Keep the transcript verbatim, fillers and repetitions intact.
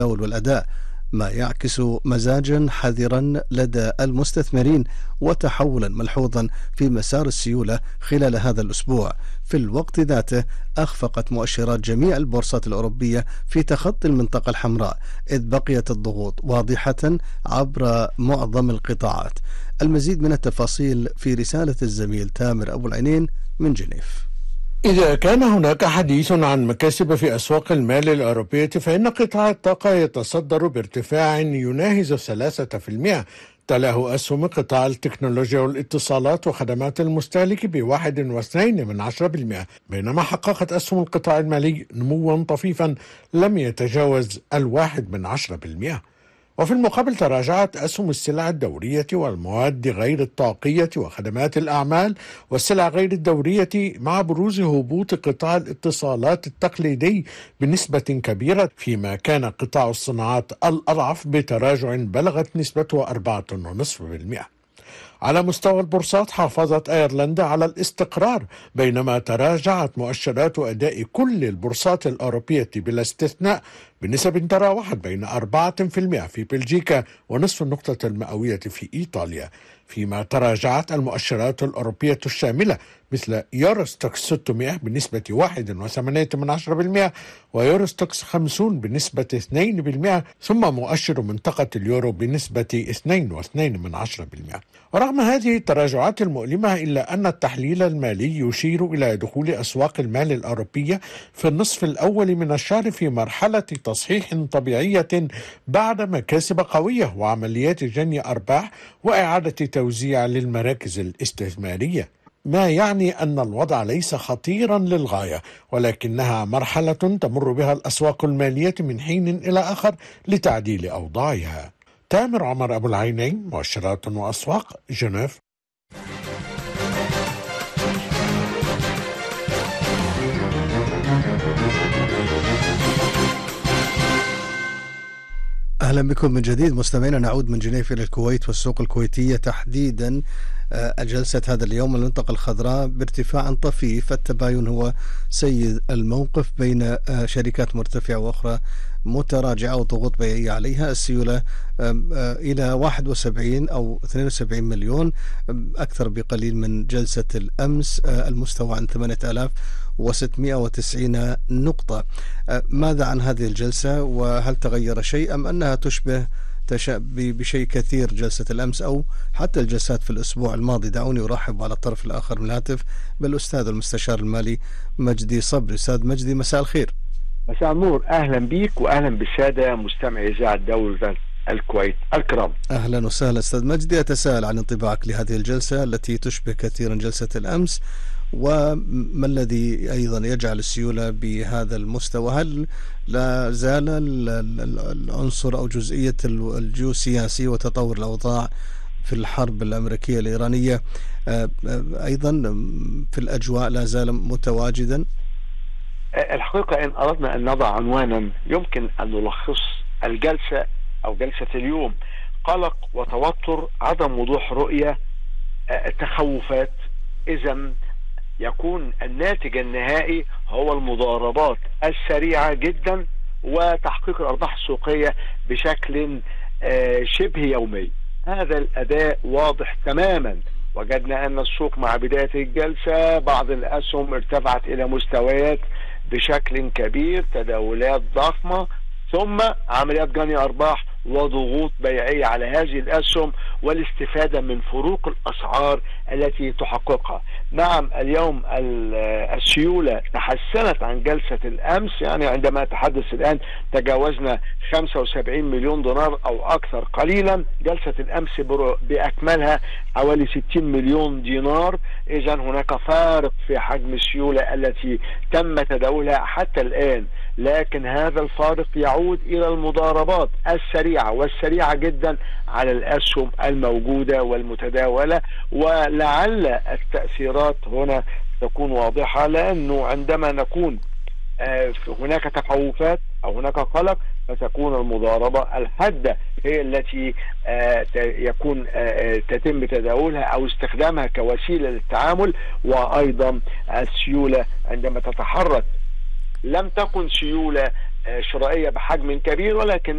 والأداء، ما يعكس مزاجا حذرا لدى المستثمرين وتحولا ملحوظا في مسار السيولة خلال هذا الأسبوع. في الوقت ذاته أخفقت مؤشرات جميع البورصات الأوروبية في تخطي المنطقة الحمراء، إذ بقيت الضغوط واضحة عبر معظم القطاعات. المزيد من التفاصيل في رسالة الزميل تامر أبو العينين من جنيف. إذا كان هناك حديث عن مكاسب في أسواق المال الأوروبية، فإن قطاع الطاقة يتصدر بارتفاع يناهز ثلاثة بالمئة، تلاه أسهم قطاع التكنولوجيا والاتصالات وخدمات المستهلك بواحد واثنين من عشرة بالمئة، بينما حققت أسهم القطاع المالي نموا طفيفا لم يتجاوز الواحد من عشرة بالمئة. وفي المقابل تراجعت أسهم السلع الدورية والمواد غير الطاقية وخدمات الأعمال والسلع غير الدورية، مع بروز هبوط قطاع الاتصالات التقليدي بنسبة كبيرة، فيما كان قطاع الصناعات الأضعف بتراجع بلغت نسبته أربعة فاصلة خمسة بالمئة. على مستوى البورصات حافظت أيرلندا على الاستقرار، بينما تراجعت مؤشرات أداء كل البورصات الأوروبية بلا استثناء بنسب تراوحت بين أربعة بالمئة في بلجيكا ونصف النقطة المئوية في إيطاليا، فيما تراجعت المؤشرات الأوروبية الشاملة مثل يوروستوكس ستمئة بنسبة واحد وثمانية من عشرة بالمئة ويوروستوكس خمسين بنسبة اثنين بالمئة، ثم مؤشر منطقة اليورو بنسبة اثنين واثنين من عشرة بالمئة. ورغم هذه التراجعات المؤلمة، إلا أن التحليل المالي يشير إلى دخول أسواق المال الأوروبية في النصف الأول من الشهر في مرحلة تصحيح طبيعية بعد مكاسب قوية وعمليات جني أرباح وإعادة توزيع للمراكز الاستثمارية، ما يعني أن الوضع ليس خطيرا للغاية، ولكنها مرحلة تمر بها الأسواق المالية من حين إلى آخر لتعديل أوضاعها. تامر عمر أبو العينين، مؤشرات وأسواق، جنيف. أهلا بكم من جديد مستمعينا. نعود من جنيف إلى الكويت والسوق الكويتية تحديدا. جلسة هذا اليوم المنطقة الخضراء بارتفاع طفيف، التباين هو سيد الموقف بين شركات مرتفعة وأخرى متراجعة وضغوط بيعية عليها. السيولة إلى واحد وسبعين أو اثنين وسبعين مليون، أكثر بقليل من جلسة الأمس، المستوى عن ثمانية آلاف وستمئة وتسعين نقطة. ماذا عن هذه الجلسة، وهل تغير شيء أم أنها تشبه بشيء كثير جلسة الأمس أو حتى الجلسات في الأسبوع الماضي؟ دعوني أرحب على الطرف الآخر من الهاتف بالأستاذ المستشار المالي مجدي صبري. أستاذ مجدي، مساء الخير. مساء النور، أهلا بيك وأهلا بالسادة مستمعي إذاعة دولة الكويت الكرام. أهلا وسهلا أستاذ مجدي. أتساءل عن انطباعك لهذه الجلسة التي تشبه كثيرا جلسة الأمس، وما الذي أيضا يجعل السيولة بهذا المستوى؟ هل لا زال العنصر أو جزئية الجيوسياسي وتطور الأوضاع في الحرب الأمريكية الإيرانية أيضا في الأجواء لا زال متواجدا؟ الحقيقة إن أردنا أن نضع عنوانا يمكن أن نلخص الجلسة أو جلسة اليوم: قلق وتوتر، عدم وضوح رؤية، تخوفات. إذن يكون الناتج النهائي هو المضاربات السريعة جدا وتحقيق الأرباح السوقية بشكل شبه يومي. هذا الأداء واضح تماما. وجدنا أن السوق مع بداية الجلسة بعض الأسهم ارتفعت إلى مستويات بشكل كبير، تداولات ضخمة، ثم عمليات جني أرباح وضغوط بيعية على هذه الأسهم والاستفادة من فروق الأسعار التي تحققها. نعم، اليوم السيولة تحسنت عن جلسة الأمس، يعني عندما أتحدث الآن تجاوزنا خمسة وسبعين مليون دولار أو أكثر قليلا. جلسة الأمس بأكملها حوالي ستين مليون دينار. إذن هناك فارق في حجم السيولة التي تم تداولها حتى الآن، لكن هذا الفارق يعود إلى المضاربات السريعة والسريعة جدا على الأسهم الموجودة والمتداولة. ولعل التأثيرات هنا تكون واضحة، لأنه عندما نكون هناك تخوفات أو هناك قلق فتكون المضاربة الحادة هي التي يكون تتم تداولها أو استخدامها كوسيلة للتعامل. وأيضا السيولة عندما تتحرك لم تكن سيولة شرائية بحجم كبير، ولكن